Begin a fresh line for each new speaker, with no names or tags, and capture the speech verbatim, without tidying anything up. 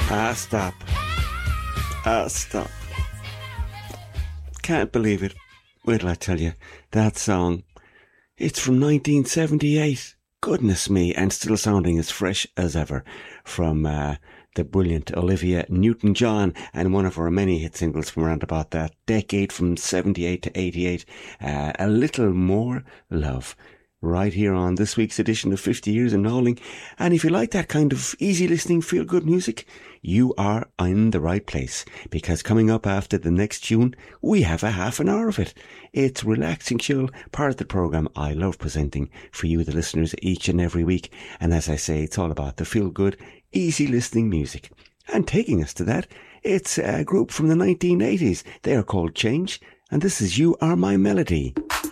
Ah, stop. Ah, stop. Can't believe it. Wait till I tell you. That song, it's from nineteen seventy-eight. Goodness me, and still sounding as fresh as ever from uh, the brilliant Olivia Newton-John, and one of her many hit singles from around about that decade, from seventy-eight to eighty-eight, uh, A Little More Love. Right here on this week's edition of fifty Years in Knowling. And if you like that kind of easy listening, feel good music, you are in the right place, because coming up after the next tune, we have a half an hour of it. It's relaxing, chill, part of the programme I love presenting for you, the listeners, each and every week. And as I say, it's all about the feel good, easy listening music. And taking us to that, it's a group from the nineteen eighties. They are called Change, and this is You Are My Melody.